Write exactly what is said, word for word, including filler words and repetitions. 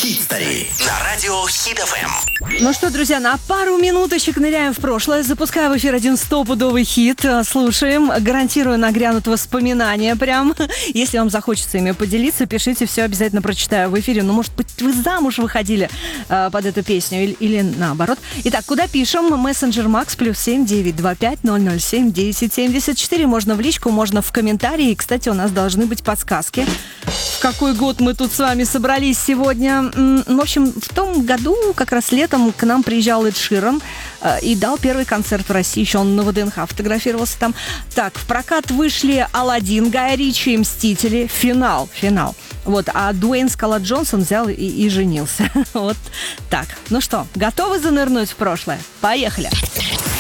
Хитстори на радио Хит эф эм. Ну что, друзья, на пару минуточек ныряем в прошлое. Запускаю в эфир один стопудовый хит. Слушаем. Гарантирую, нагрянут воспоминания прям. Если вам захочется ими поделиться, пишите, все обязательно прочитаю в эфире. Ну, может быть, вы замуж выходили э, под эту песню или, или наоборот. Итак, куда пишем? Мессенджер Макс плюс семь девять два пять ноль ноль семь десять семьдесят четыре. Можно в личку, можно в комментарии. И, кстати, у нас должны быть подсказки. В какой год мы тут с вами собрались сегодня? В общем, в том году, как раз летом, к нам приезжал Эд Ширан э, и дал первый концерт в России. Еще он на ВДНХ фотографировался там. Так, в прокат вышли «Аладдин», Гая Ричи и «Мстители». Финал, финал. Вот, а Дуэйн Скала Джонсон взял и, и женился. Вот так. Ну что, готовы занырнуть в прошлое? Поехали!